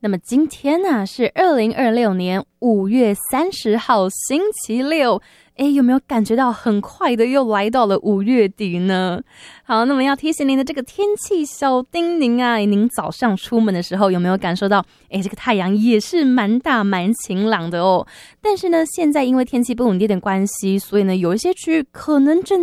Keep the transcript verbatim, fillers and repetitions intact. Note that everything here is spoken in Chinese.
那么今天呢、啊、是二零二六年五月三十号星期六，诶，有没有感觉到很快的又来到了五月底呢？好，那么要提醒您的这个天气小叮咛啊，您早上出门的时候有没有感受到，诶，这个太阳也是蛮大蛮晴朗的哦。但是呢，现在因为天气不稳定的关系，所以呢，有一些区域可能正